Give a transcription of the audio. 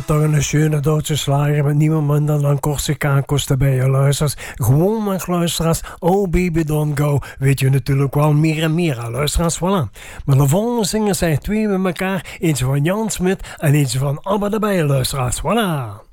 toch een schöne Duitse slager met niemand minder dan Corsicaankost erbij, je luisteraars. Gewoon maar luisteraars, oh baby don't go, weet je natuurlijk wel meer en meer, luisteraars, voilà. Maar de volgende zingen zijn twee met elkaar, eentje van Jan Smit en eentje van Abba erbij, luisteraars, voilà.